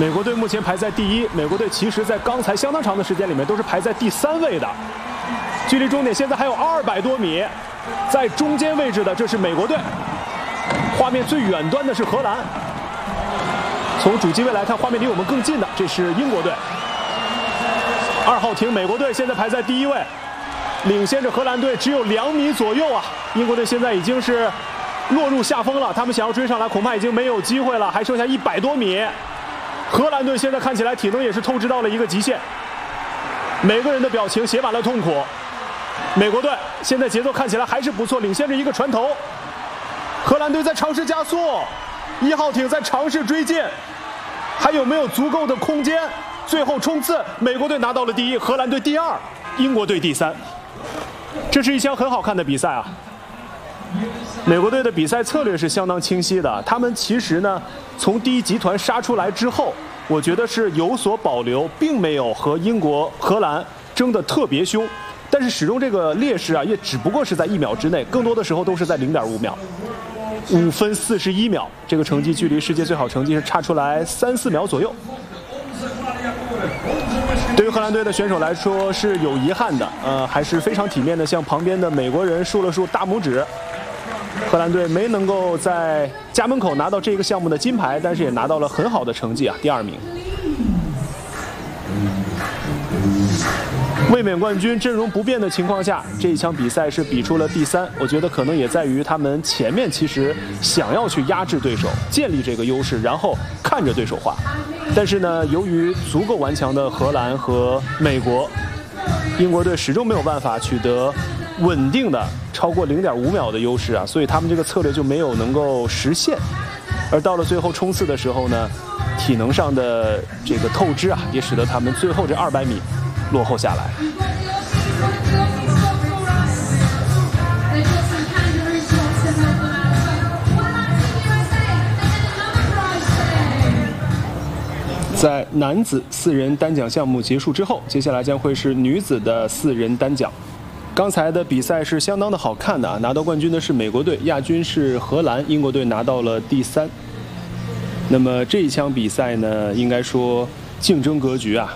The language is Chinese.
美国队目前排在第1，美国队其实在刚才相当长的时间里面都是排在第3位的，距离终点现在还有200多米，在中间位置的这是美国队，画面最远端的是荷兰。从主机位来看，画面离我们更近的这是英国队。2号艇美国队现在排在第1位，领先着荷兰队只有2米左右啊！英国队现在已经是落入下风了，他们想要追上来恐怕已经没有机会了，还剩下100多米。荷兰队现在看起来体能也是透支到了一个极限，每个人的表情写满了痛苦。美国队现在节奏看起来还是不错，领先着一个船头。荷兰队在尝试加速，1号艇在尝试追进，还有没有足够的空间？最后冲刺，美国队拿到了第1，荷兰队第2，英国队第3。这是一场很好看的比赛啊！美国队的比赛策略是相当清晰的，他们其实呢，从第1集团杀出来之后，我觉得是有所保留，并没有和荷兰争得特别凶，但是始终这个劣势啊，也只不过是在1秒之内，更多的时候都是在0.5秒，5分41秒，这个成绩距离世界最好成绩是差出来3、4秒左右。对于荷兰队的选手来说是有遗憾的，还是非常体面的向旁边的美国人竖了竖大拇指。荷兰队没能够在家门口拿到这个项目的金牌，但是也拿到了很好的成绩啊，第2名。卫冕冠军阵容不变的情况下，这一场比赛是比出了第3。我觉得可能也在于他们前面其实想要去压制对手，建立这个优势，然后看着对手滑。但是呢，由于足够顽强的荷兰和美国，英国队始终没有办法取得稳定的超过0.5秒的优势啊，所以他们这个策略就没有能够实现。而到了最后冲刺的时候呢，体能上的这个透支啊，也使得他们最后这200米落后下来。在男子4人单桨项目结束之后，接下来将会是女子的4人单桨。刚才的比赛是相当的好看的啊，拿到冠军的是美国队，亚军是荷兰，英国队拿到了第3。那么这一场比赛呢，应该说竞争格局啊